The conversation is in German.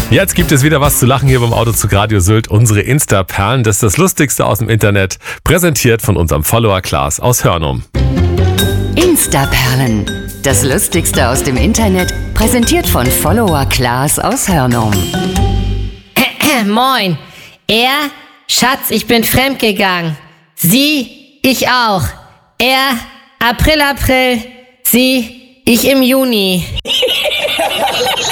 Jetzt gibt es wieder was zu lachen hier beim Autozug Radio Sylt. Unsere Insta-Perlen, das ist das Lustigste aus dem Internet, präsentiert von unserem Follower Klaas aus Hörnum. Insta-Perlen, das Lustigste aus dem Internet, präsentiert von Follower Klaas aus Hörnum. Moin. Er, Schatz, ich bin fremdgegangen. Sie, ich auch. Er, April, sie, ich im Juni.